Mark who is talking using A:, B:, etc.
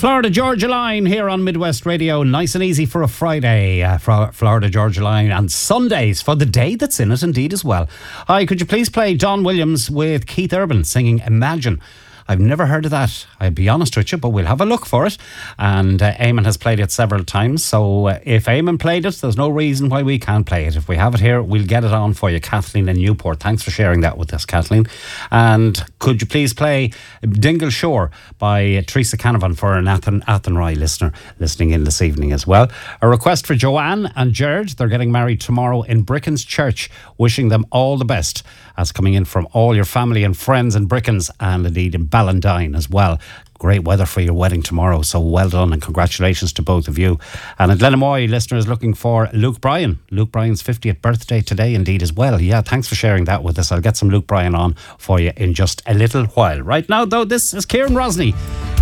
A: Florida Georgia Line here on Midwest Radio. Nice and easy for a Friday. Florida Georgia Line and Sundays for the day that's in it indeed as well. Hi, could you please play Don Williams with Keith Urban singing Imagine? I've never heard of that, I'll be honest with you, but we'll have a look for it. And Eamon has played it several times, so if Eamon played it, there's no reason why we can't play it. If we have it here, we'll get it on for you. Kathleen in Newport, thanks for sharing that with us, Kathleen. And could you please play Dingle Shore by Teresa Canavan for an Athenry listener listening in this evening as well. A request for Joanne and Jared. They're getting married tomorrow in Brickens Church. Wishing them all the best. That's coming in from all your family and friends in Brickens and indeed in Ballandine as well. Great weather for your wedding tomorrow, so well done and congratulations to both of you. And at Glenamoy, listeners looking for Luke Bryan. Luke Bryan's 50th birthday today indeed as well. Yeah, thanks for sharing that with us. I'll get some Luke Bryan on for you in just a little while. Right now though, this is Kieran Rosny